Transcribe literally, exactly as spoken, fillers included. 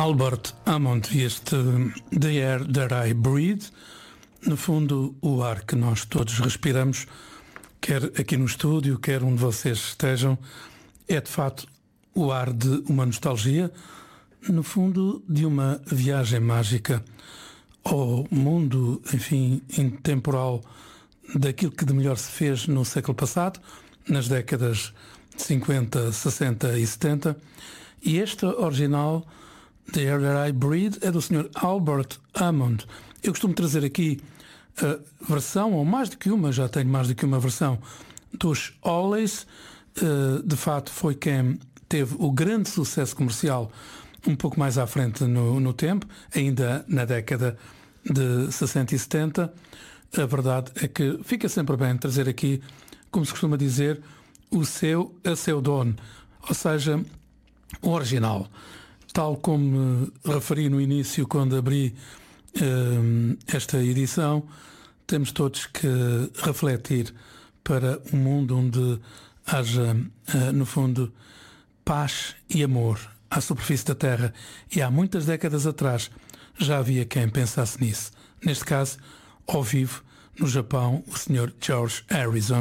Albert Hammond e este The Air That I Breathe, no fundo o ar que nós todos respiramos, quer aqui no estúdio, quer onde vocês estejam, é de facto o ar de uma nostalgia, no fundo de uma viagem mágica ao mundo, enfim, intemporal daquilo que de melhor se fez no século passado, nas décadas de cinquenta, sessenta e setenta. E este original, The Air That I Breathe, é do senhor Albert Hammond. Eu costumo trazer aqui a versão, ou mais do que uma, já tenho mais do que uma versão, dos Hollies. De fato foi quem teve o grande sucesso comercial um pouco mais à frente no, no tempo, ainda na década de sessenta e setenta. A verdade é que fica sempre bem trazer aqui, como se costuma dizer, o seu a seu dono, ou seja, o original. Tal como referi no início quando abri uh, esta edição, temos todos que refletir para um mundo onde haja, uh, no fundo, paz e amor à superfície da Terra. E há muitas décadas atrás já havia quem pensasse nisso. Neste caso, ao vivo, no Japão, o senhor George Harrison.